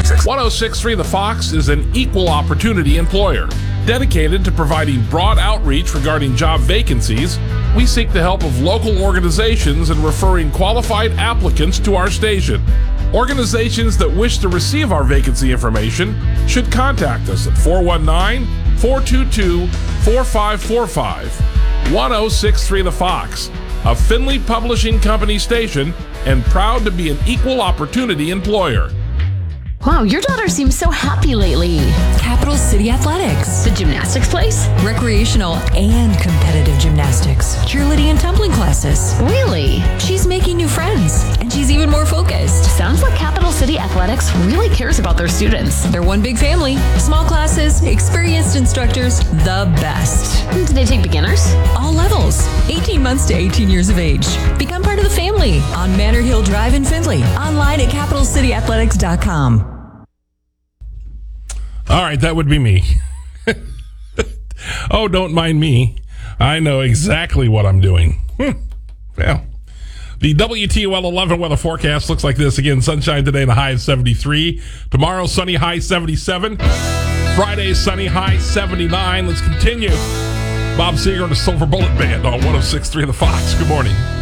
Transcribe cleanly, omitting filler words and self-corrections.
1063 The Fox is an equal opportunity employer. Dedicated to providing broad outreach regarding job vacancies, we seek the help of local organizations in referring qualified applicants to our station. Organizations that wish to receive our vacancy information should contact us at 419-422-4545. 1063 The Fox, a Findlay Publishing Company station, and proud to be an equal opportunity employer. Wow, your daughter seems so happy lately. Capital City Athletics. The gymnastics place? Recreational and competitive gymnastics. Cheerleading and tumbling classes. Really? She's making new friends, and she's even more focused. Sounds like Capital City Athletics really cares about their students. They're one big family. Small classes, experienced instructors, the best. Do they take beginners? All levels. 18 months to 18 years of age. Become part of the family on Manor Hill Drive in Findlay. Online at capitalcityathletics.com. All right, that would be me. Oh, don't mind me. I know exactly what I'm doing. Well, the WTOL 11 weather forecast looks like this. Again, sunshine today and a high of 73. Tomorrow, sunny, high 77. Friday, sunny, high 79. Let's continue. Bob Seger and the Silver Bullet Band on 1063 The Fox. Good morning.